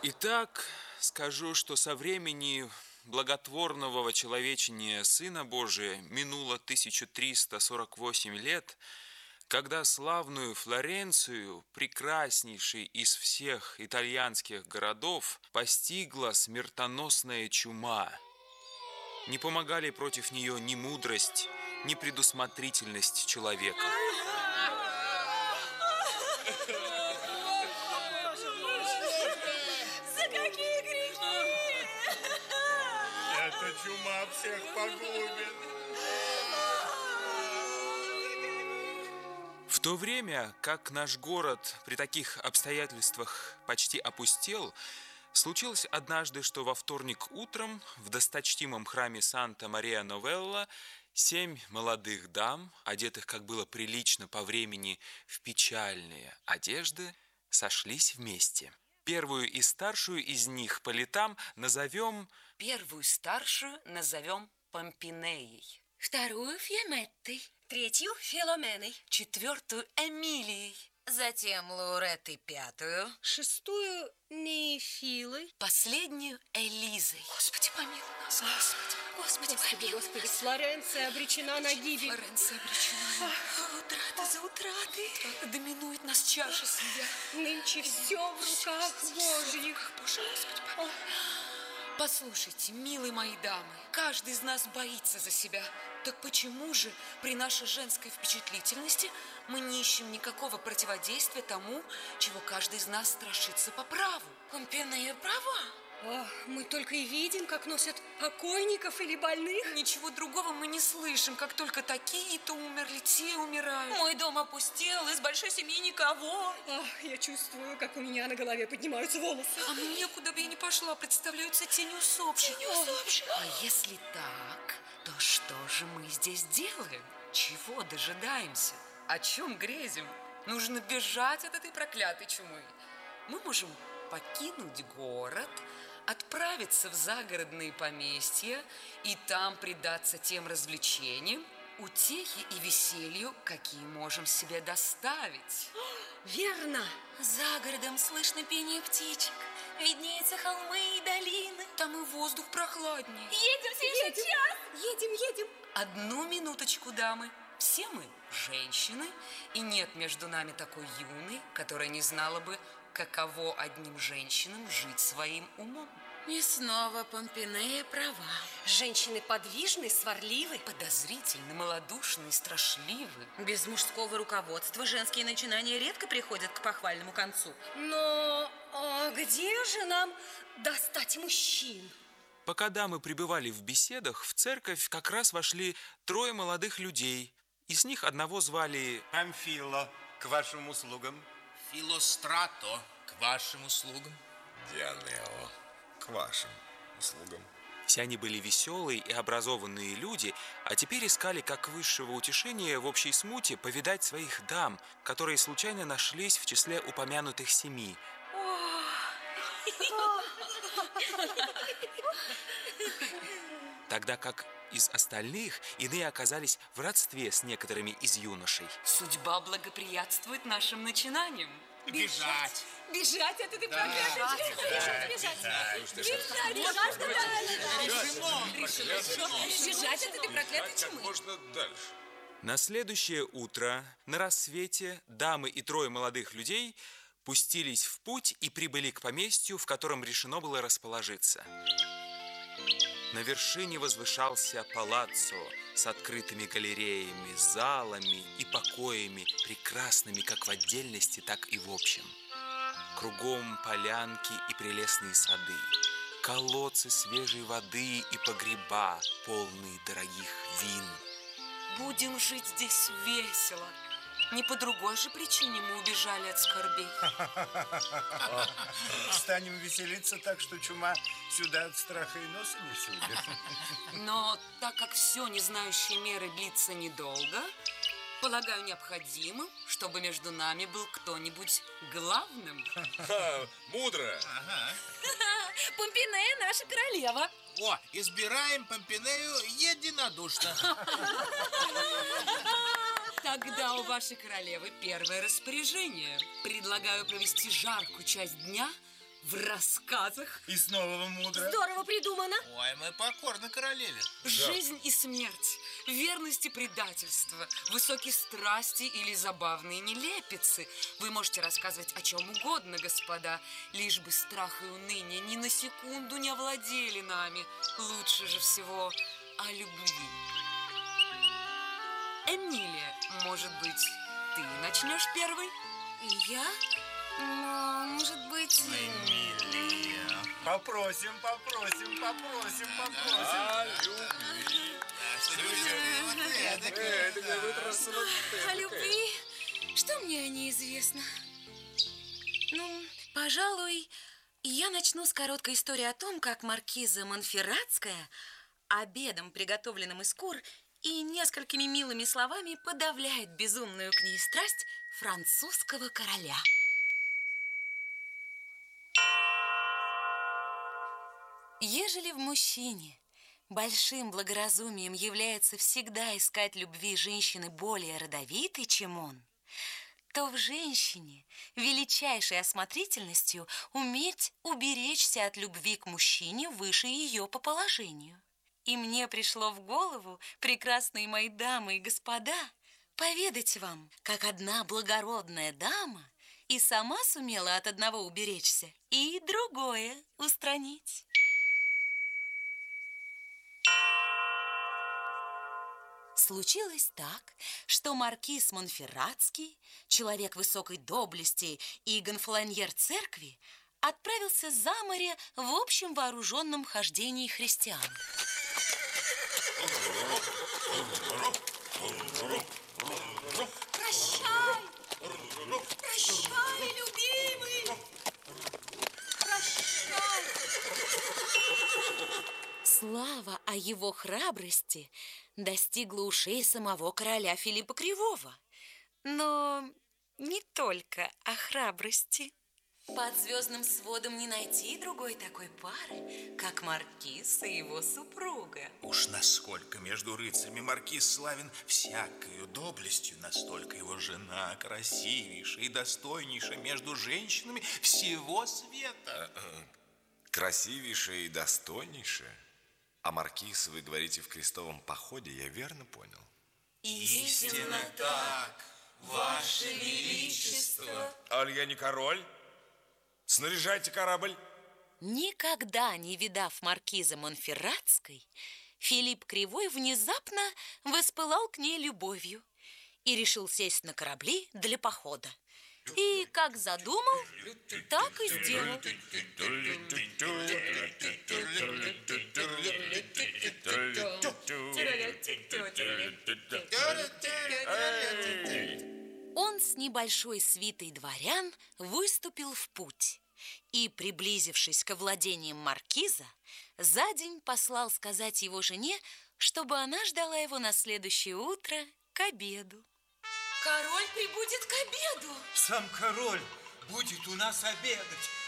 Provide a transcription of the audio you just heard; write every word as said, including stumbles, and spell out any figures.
Итак, скажу, что со времени благотворного вочеловечения Сына Божия минуло тысяча триста сорок восемь лет, когда славную Флоренцию, прекраснейший из всех итальянских городов, постигла смертоносная чума. Не помогали против нее ни мудрость, ни предусмотрительность человека. За какие грехи? Эта чума всех погубит. В то время, как наш город при таких обстоятельствах почти опустел, случилось однажды, что во вторник утром в досточтимом храме Санта-Мария-Новелла семь молодых дам, одетых, как было прилично по времени, в печальные одежды, сошлись вместе. Первую и старшую из них по летам назовем... Первую старшую назовем Помпинеей. Вторую Фиаметтой. Третью Филоменой. Четвертую Эмилией. Затем Лауреттой пятую. Шестую Нефилой. Последнюю Элизой. Господи, помилуй нас, Господи. Господи, Господи, помилуй Господи, нас. Флоренция обречена на гибель. Флоренция обречена. Утрата за утратой. Доминует нас чаша сия. Нынче все в руках Божьих. Боже, Господи, помилуй. Послушайте, милые мои дамы, каждый из нас боится за себя. Так почему же при нашей женской впечатлительности мы не ищем никакого противодействия тому, чего каждый из нас страшится по праву? Помпинея права. О, мы только и видим, как носят покойников или больных. Ничего другого мы не слышим, как только такие-то умерли, те умирают. Мой дом опустел, из большой семьи никого. Ах, я чувствую, как у меня на голове поднимаются волосы. А мне, куда бы я ни пошла, представляются тени усопших. Тени усопших. А если так, то что же мы здесь делаем? Чего дожидаемся? О чем грезим? Нужно бежать от этой проклятой чумы. Мы можем покинуть город, отправиться в загородные поместья и там предаться тем развлечениям, утехе и веселью, какие можем себе доставить. Верно. За городом слышно пение птичек. Виднеются холмы и долины. Там и воздух прохладнее. Едем сейчас. Едем, едем. Одну минуточку, дамы. Все мы женщины, и нет между нами такой юной, которая не знала бы, каково одним женщинам жить своим умом. И снова Помпинея права. Женщины подвижны, сварливы. Подозрительны, малодушны и страшливы. Без мужского руководства женские начинания редко приходят к похвальному концу. Но а где же нам достать мужчин? Пока дамы пребывали в беседах, в церковь как раз вошли трое молодых людей. Из них одного звали... Амфило, к вашим услугам. Филострато, к вашим услугам. Дионео, к вашим услугам. Все они были веселые и образованные люди, а теперь искали как высшего утешения в общей смуте повидать своих дам, которые случайно нашлись в числе упомянутых семи. Тогда как из остальных иные оказались в родстве с некоторыми из юношей. Судьба благоприятствует нашим начинаниям. Бежать. Бежать от этой проклятой чумы. Бежать, бежать. Бежать, бежать, бежать от этой проклятой Как чумы. можно дальше. На следующее утро, на рассвете, дамы и трое молодых людей пустились в путь и прибыли к поместью, в котором решено было расположиться. На вершине возвышался палаццо с открытыми галереями, залами и покоями, прекрасными как в отдельности, так и в общем. Кругом полянки и прелестные сады, колодцы свежей воды и погреба, полные дорогих вин. Будем жить здесь весело. Не по другой же причине мы убежали от скорбей. Станем веселиться так, что чума сюда от страха и носа не сунет. Но так как все, не знающие меры, длится недолго, полагаю необходимым, чтобы между нами был кто-нибудь главным. Ха, мудро. Помпинея наша королева. О, избираем Помпинею единодушно. Тогда у вашей королевы первое распоряжение. Предлагаю провести жаркую часть дня в рассказах. И снова мудро. Здорово придумано. Ой, мы покорны королеве. Жизнь и смерть, верность и предательство, высокие страсти или забавные нелепицы. Вы можете рассказывать о чем угодно, господа, лишь бы страх и уныние ни на секунду не овладели нами. Лучше же всего о любви. Эмилия, может быть, ты начнешь первой? Я? Но, может быть... Эмилия. Попросим, попросим, попросим, попросим. О любви? Что мне о ней известно? Ну, пожалуй, я начну с короткой истории о том, как маркиза Монферратская обедом, приготовленным из кур, и несколькими милыми словами подавляет безумную к ней страсть французского короля. Ежели в мужчине большим благоразумием является всегда искать любви женщины более родовитой, чем он, то в женщине величайшей осмотрительностью уметь уберечься от любви к мужчине выше ее по положению. И мне пришло в голову, прекрасные мои дамы и господа, поведать вам, как одна благородная дама и сама сумела от одного уберечься, и другое устранить. Случилось так, что маркиз Монферратский, человек высокой доблести и гонфлоньер церкви, отправился за море в общем вооруженном хождении христиан. Прощай! Прощай, любимый! Прощай! Слава о его храбрости достигла ушей самого короля Филиппа Кривого. Но не только о храбрости. Под звездным сводом не найти другой такой пары, как маркиз и его супруга. Уж насколько между рыцарями маркиз славен всякою доблестью, настолько его жена красивейшая и достойнейшая между женщинами всего света. Красивейшая и достойнейшая? А маркиз, вы говорите, в крестовом походе, я верно понял? Истинно так, ваше величество. Аль я не король? Снаряжайте корабль. Никогда не видав маркиза Монферратской, Филипп Кривой внезапно воспылал к ней любовью и решил сесть на корабли для похода. И как задумал, так и сделал. Он с небольшой свитой дворян выступил в путь и, приблизившись к владениям маркиза, за день послал сказать его жене, чтобы она ждала его на следующее утро к обеду. Король прибудет к обеду. Сам король будет у нас обедать.